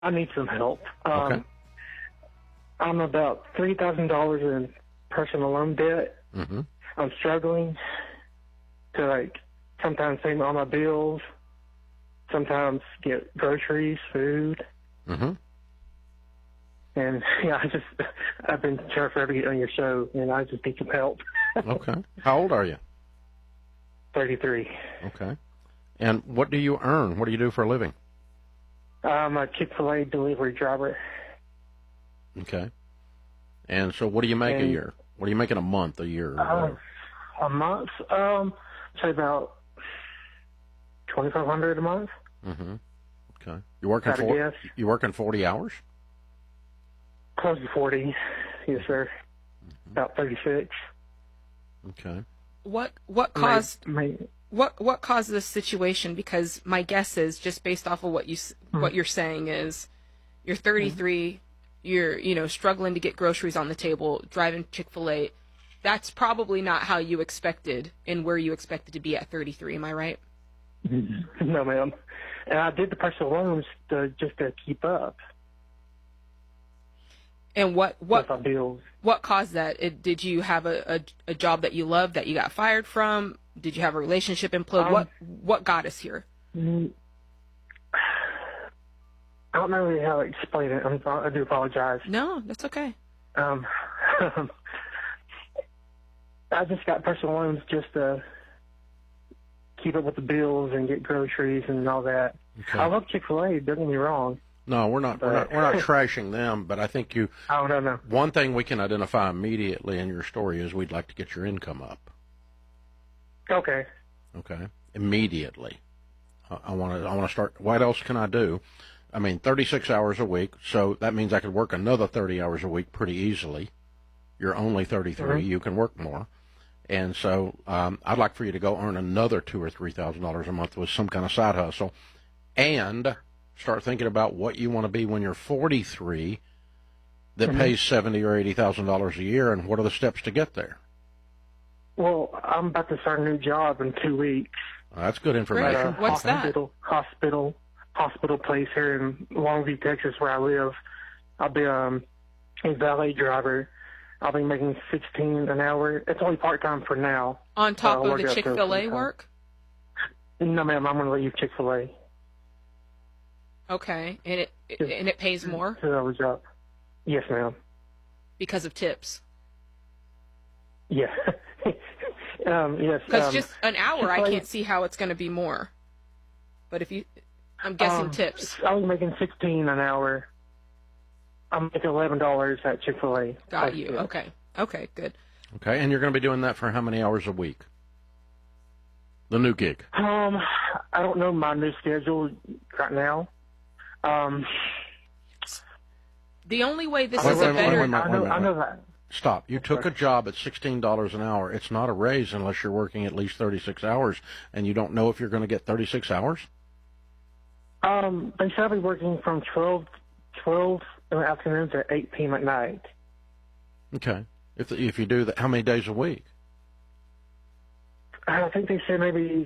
I need some help. Okay. I'm about $3,000 in personal loan debt. Mm-hmm. I'm struggling to, like, sometimes pay all my bills, sometimes get groceries, food. Mm-hmm. And, yeah, I've been trying forever to get on your show, and I just need some help. Okay. How old are you? 33. Okay. And what do you earn? What do you do for a living? I'm a Chick-fil-A delivery driver. Okay. And so what do you make a year? What are you making a month, a year? A month? Say about $2,500 a month. Mm-hmm. Okay. You working 40 hours? Close to 40. Yes, sir. Mm-hmm. About 36. Okay. What caused what caused this situation? Because my guess is, just based off of what you're saying, is you're 33, you're struggling to get groceries on the table, driving Chick-fil-A. That's probably not how you expected and where you expected to be at 33. Am I right? No, ma'am. And I did the personal loans just to keep up. And what bills. What caused that? Did you have a job that you loved that you got fired from? Did you have a relationship implode? What got us here? I don't know really how to explain it. I do apologize. No, that's okay. I just got personal loans just to keep up with the bills and get groceries and all that. Okay. I love Chick-fil-A. Don't get me wrong. No, we're not trashing them, but I think you. Oh, no. One thing we can identify immediately in your story is we'd like to get your income up. Okay. Okay. Immediately. I want to start. What else can I do? I mean, 36 hours a week, so that means I could work another 30 hours a week pretty easily. You're only 33. Mm-hmm. You can work more. And so I'd like for you to go earn another $2,000 or $3,000 a month with some kind of side hustle, and start thinking about what you want to be when you're 43 that mm-hmm. pays $70,000 or $80,000 a year, and what are the steps to get there? Well, I'm about to start a new job in 2 weeks. That's good information. What's that? Hospital place here in Longview, Texas, where I live. I'll be a valet driver. I'll be making $16 an hour. It's only part-time for now. On top of the Chick-fil-A work? No, ma'am. I'm going to leave Chick-fil-A. Okay. And it pays more? 2 hours up. Yes, ma'am. Because of tips? Yeah. Yes. Because just an hour, I can't see how it's going to be more. But I'm guessing tips. I was making $16 an hour. I'm making $11 at Chick-fil-A. Got you. Okay. Okay, good. Okay, and you're going to be doing that for how many hours a week? The new gig. I don't know my new schedule right now. The only way this is a better... I know that. Stop. You took a job at $16 an hour. It's not a raise unless you're working at least 36 hours, and you don't know if you're going to get 36 hours? They said I'll be working from 12 in the afternoon to 8 p.m. at night. Okay. If you do that, how many days a week? I think they said maybe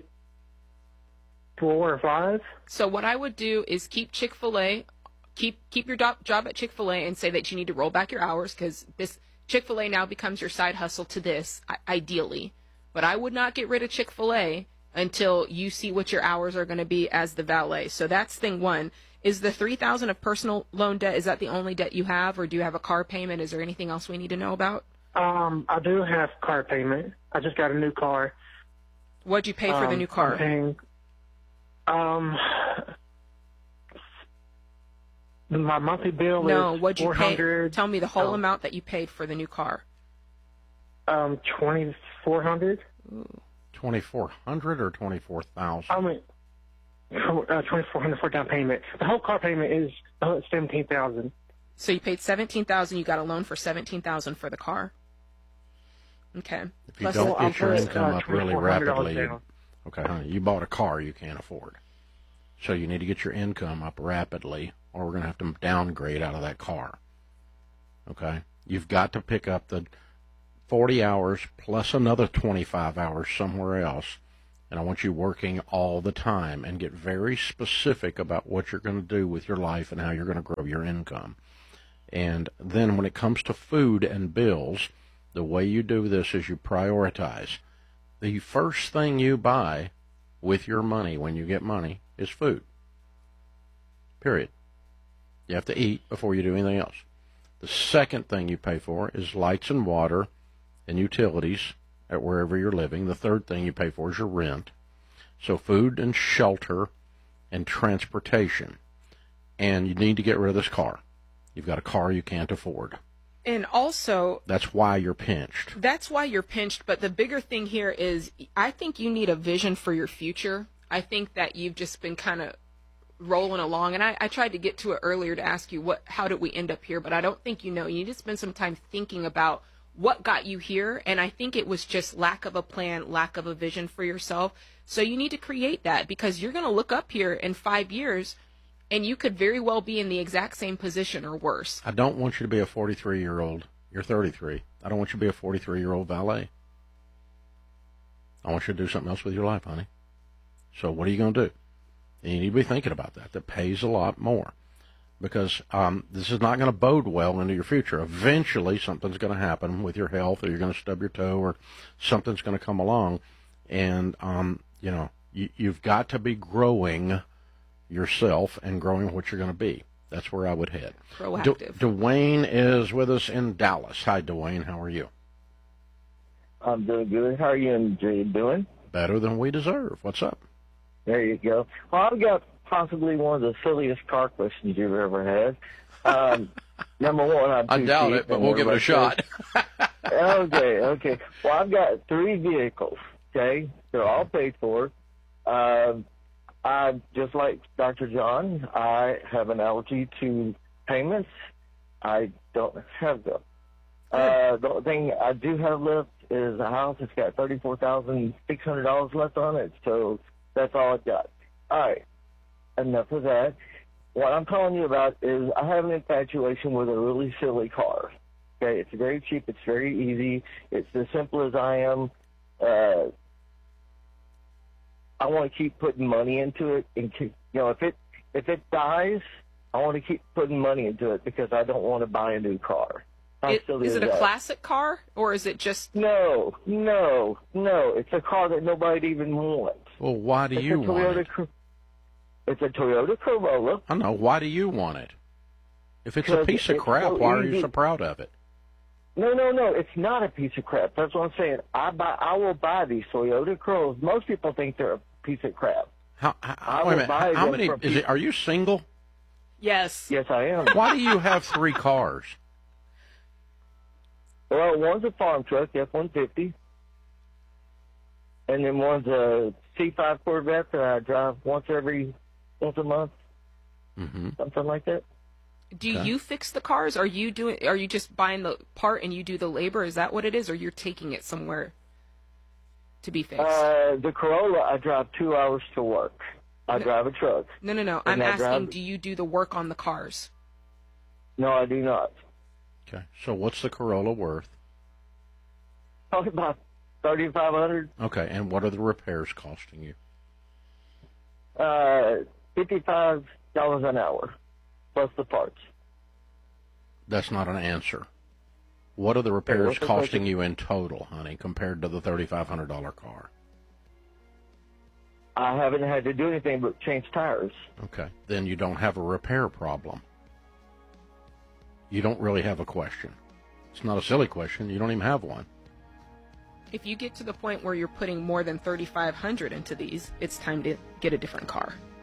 4 or 5. So what I would do is keep Chick-fil-A, keep your job at Chick-fil-A, and say that you need to roll back your hours, because this Chick-fil-A now becomes your side hustle to this, ideally. But I would not get rid of Chick-fil-A until you see what your hours are going to be as the valet. So that's thing one. Is the $3,000 of personal loan debt, is that the only debt you have, or do you have a car payment? Is there anything else we need to know about? I do have car payment. I just got a new car. What'd you pay for the new car? I'm paying, my monthly bill is what'd you $400. pay? Tell me the whole amount that you paid for the new car. $2,400. $2,400 or $24,000? I mean, $2,400 for down payment. The whole car payment is $17,000. So you paid $17,000. You got a loan for $17,000 for the car. Okay. If you don't get your income up really rapidly, okay, honey, you bought a car you can't afford. So you need to get your income up rapidly, or we're going to have to downgrade out of that car. Okay? You've got to pick up the 40 hours plus another 25 hours somewhere else And I want you working all the time and get very specific about what you're going to do with your life and how you're going to grow your income. And then when it comes to food and bills, the way you do this is you prioritize. The first thing you buy with your money when you get money is food. Period. You have to eat before you do anything else. The second thing you pay for is lights and water and utilities at wherever you're living. The third thing you pay for is your rent. So food and shelter and transportation. And you need to get rid of this car. You've got a car you can't afford. And also, that's why you're pinched. That's why you're pinched. But the bigger thing here is I think you need a vision for your future. I think that you've just been kind of rolling along. And I tried to get to it earlier to ask you how did we end up here? But I don't think you know. You need to spend some time thinking about what got you here. And I think it was just lack of a plan, lack of a vision for yourself. So you need to create that, because you're going to look up here in 5 years and you could very well be in the exact same position or worse. I don't want you to be a 43-year-old. You're 33. I don't want you to be a 43-year-old valet. I want you to do something else with your life, honey. So what are you going to do? And you need to be thinking about that. That pays a lot more, because this is not going to bode well into your future. Eventually, something's going to happen with your health, or you're going to stub your toe, or something's going to come along. And, you've got to be growing yourself and growing what you're going to be. That's where I would head. Proactive. Dwayne is with us in Dallas. Hi, Dwayne. How are you? I'm doing good. How are you and Jay doing? Better than we deserve. What's up? There you go. Well, I've got possibly one of the silliest car questions you've ever had. Number one, I doubt it, but we'll give it a shot. Okay. Well, I've got 3 vehicles, okay? They're all paid for. I just like Dr. John, I have an allergy to payments. I don't have them. The only thing I do have left is a house. It's got $34,600 left on it, so that's all I've got. All right, enough of that. What I'm calling you about is I have an infatuation with a really silly car. Okay, it's very cheap. It's very easy. It's as simple as I am. I want to keep putting money into it, and if it dies, I want to keep putting money into it because I don't want to buy a new car. Is it a classic car, or is it just? No. It's a car that nobody even wants. Well, why do you want it? It's a Toyota Corolla. I know. Why do you want it? If it's a piece of crap, why are you so proud of it? No. It's not a piece of crap. That's what I'm saying. I will buy these Toyota Corollas. Most people think they're a piece of crap. Wait a minute. How many? Are you single? Yes. Yes, I am. Why do you have 3 cars? Well, one's a farm truck, F-150, and then one's a C5 Corvette that I drive once a month, something like that. Do you fix the cars? Are you just buying the part and you do the labor? Is that what it is, or you're taking it somewhere to be fixed? The Corolla, I drive 2 hours to work. I drive a truck. No. I'm asking, do you do the work on the cars? No, I do not. Okay. So what's the Corolla worth? Probably about $3,500. Okay. And what are the repairs costing you? $55 an hour, plus the parts. That's not an answer. What are the repairs costing you in total, honey, compared to the $3,500 car? I haven't had to do anything but change tires. Okay. Then you don't have a repair problem. You don't really have a question. It's not a silly question. You don't even have one. If you get to the point where you're putting more than $3,500 into these, it's time to get a different car.